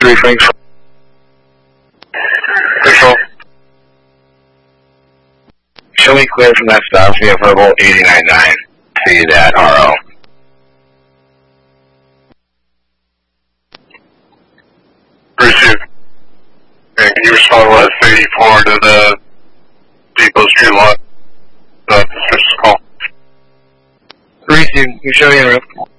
Phoenix. Control. Show me clear from that stop. We have verbal 899. See that RO. Receive. And can you respond with 84 to the Depot Street lot? Suspicious call. Receive. You show me in room.